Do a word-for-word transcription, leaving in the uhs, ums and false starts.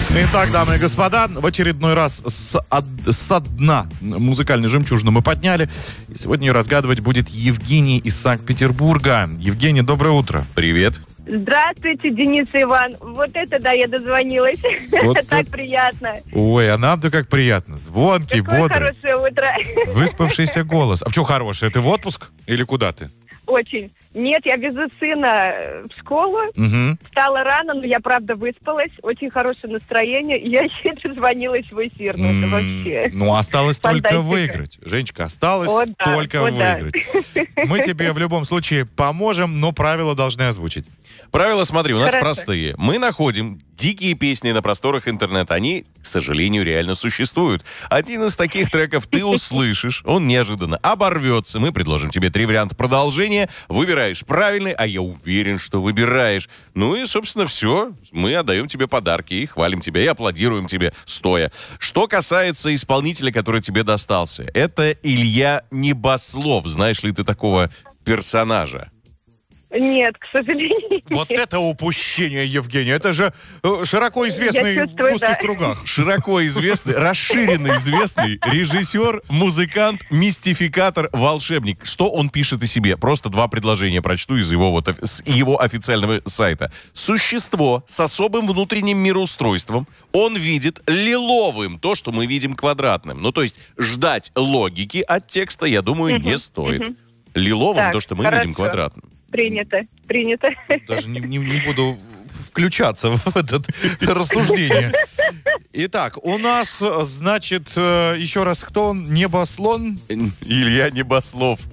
Итак, дамы и господа, в очередной раз с, от, со дна музыкальной жемчужины мы подняли. И сегодня ее разгадывать будет Евгений из Санкт-Петербурга. Евгений, доброе утро. Привет. Здравствуйте, Денис и Иван. Вот это да, я дозвонилась. Вот так это... приятно. Ой, а нам-то как приятно. Звонкий, Какое бодрый. хорошее утро. Выспавшийся голос. А что хорошее? Ты в отпуск или куда ты? Очень. Нет, я везу сына в школу. Угу. Встала рано, но я, правда, выспалась. Очень хорошее настроение. И я еще дозвонилась в эфир. Ну, это вообще... Ну, осталось только Фантастика. выиграть. Женечка, осталось О, да, только о, да. выиграть. Мы тебе в любом случае поможем, но правила должны озвучить. Правила, смотри, у нас Хорошо. простые. Мы находим дикие песни на просторах интернета. Они, к сожалению, реально существуют. Один из таких треков ты услышишь, он неожиданно оборвется. Мы предложим тебе три варианта продолжения. Выбираешь правильный, а я уверен, что выбираешь. Ну и, собственно, все. Мы отдаем тебе подарки и хвалим тебя, и аплодируем тебе стоя. Что касается исполнителя, который тебе достался, это Илья Небослов. Знаешь ли ты такого персонажа? Нет, к сожалению. Вот это упущение, Евгений. Это же э, широко известный Я чувствую, в узких да. кругах. Широко известный, расширенно известный режиссер, музыкант, мистификатор, волшебник. Что он пишет о себе? Просто два предложения прочту из его, вот, офи- с его официального сайта. Существо с особым внутренним мироустройством. Он видит лиловым то, что мы видим квадратным. Ну, то есть ждать логики от текста, я думаю, не стоит. Лиловым Так, то, что мы хорошо. видим квадратным. Принято, принято. Даже не, не- не буду включаться в это рассуждение. Итак, у нас, значит, э, еще раз, кто он? Небослон? Илья Небослов.